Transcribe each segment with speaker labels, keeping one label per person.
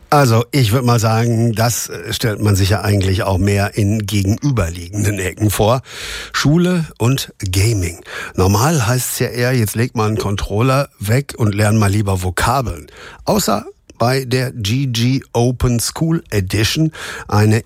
Speaker 1: Also ich würde mal sagen, das stellt man sich ja eigentlich auch mehr in gegenüberliegenden Ecken vor. Schule und Gaming. Normal heißt es ja eher, jetzt legt man einen Controller weg und lernt mal lieber Vokabeln. Außer bei der GG Open School Edition, eine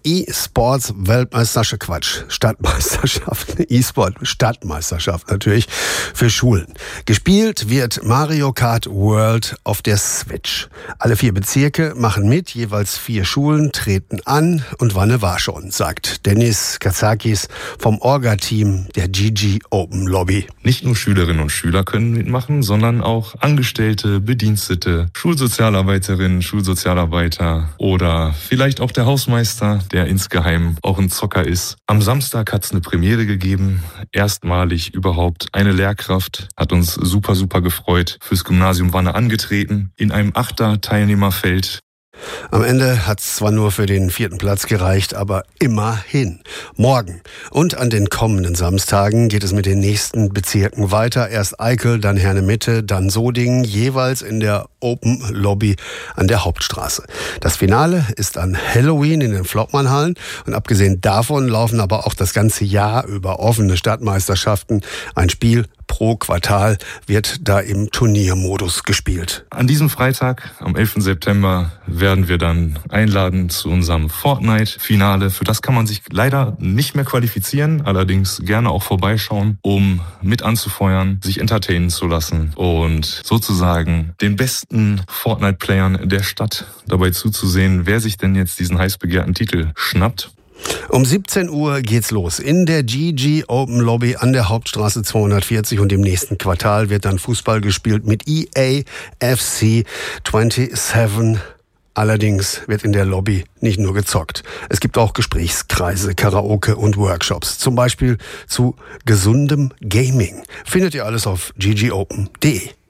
Speaker 1: Stadtmeisterschaft natürlich für Schulen. Gespielt wird Mario Kart World auf der Switch. Alle 4 Bezirke machen mit, jeweils 4 Schulen treten an und wann war schon, sagt Dennis Katsakis vom Orga-Team der GG Open Lobby.
Speaker 2: Nicht nur Schülerinnen und Schüler können mitmachen, sondern auch Angestellte, Bedienstete, Schulsozialarbeiterinnen, Schulsozialarbeiter oder vielleicht auch der Hausmeister, der insgeheim auch ein Zocker ist. Am Samstag hat es eine Premiere gegeben, erstmalig überhaupt. Eine Lehrkraft hat uns super gefreut. Fürs Gymnasium Wanne angetreten, in einem 8er Teilnehmerfeld.
Speaker 1: Am Ende hat es zwar nur für den 4. Platz gereicht, aber immerhin. Morgen und an den kommenden Samstagen geht es mit den nächsten Bezirken weiter. Erst Eickel, dann Herne-Mitte, dann Sodingen, jeweils in der Open Lobby an der Hauptstraße. Das Finale ist an Halloween in den Flottmannhallen und abgesehen davon laufen aber auch das ganze Jahr über offene Stadtmeisterschaften. Ein Spiel pro Quartal wird da im Turniermodus gespielt.
Speaker 2: An diesem Freitag, am 11. September, werden wir dann einladen zu unserem Fortnite-Finale. Für das kann man sich leider nicht mehr qualifizieren, allerdings gerne auch vorbeischauen, um mit anzufeuern, sich entertainen zu lassen und sozusagen den besten Fortnite-Playern der Stadt dabei zuzusehen, wer sich denn jetzt diesen heiß begehrten Titel schnappt.
Speaker 1: Um 17 Uhr geht's los in der GG Open Lobby an der Hauptstraße 240 und im nächsten Quartal wird dann Fußball gespielt mit EA FC 27. Allerdings wird in der Lobby nicht nur gezockt. Es gibt auch Gesprächskreise, Karaoke und Workshops. Zum Beispiel zu gesundem Gaming. Findet ihr alles auf ggopen.de.